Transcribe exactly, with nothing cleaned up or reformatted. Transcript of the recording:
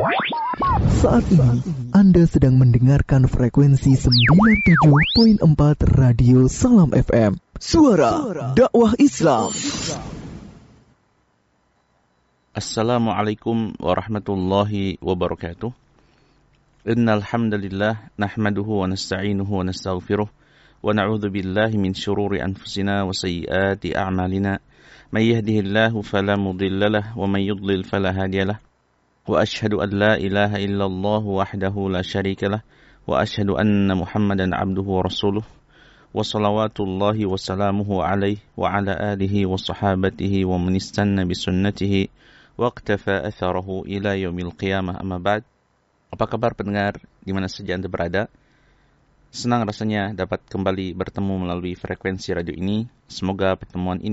Saat ini Anda sedang mendengarkan frekuensi sembilan puluh tujuh koma empat Radio Salam F M. Suara dakwah Islam. Assalamualaikum warahmatullahi wabarakatuh. Innal hamdalillah nahmaduhu wa nasta'inuhu wa nastaghfiruh wa na'udzu billahi min shururi anfusina wa sayyiati a'malina. May yahdihillahu fala mudilla lahu wa may yudlil fala hadiyalah. Wa ashhadu an la ilaha illallah wahdahu la syarika lah wa ashhadu anna Muhammadan abduhu wa rasuluh wa salawatullahi wa salamuhu alaihi wa ala alihi wa sahabatihi wa man istanna bi sunnatihi wa iqtafa atharahu ila yaumil qiyamah. Amma ba'd. Apa kabar pendengar di mana saja Anda berada? Senang rasanya dapat kembali bertemu melalui frekuensi radio ini. Semoga pertemuan ini